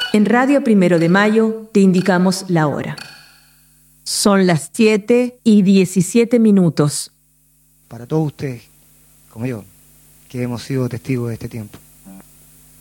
En Radio Primero de Mayo te indicamos la hora. Son las 7:17. Para todos ustedes, como yo, que hemos sido testigos de este tiempo.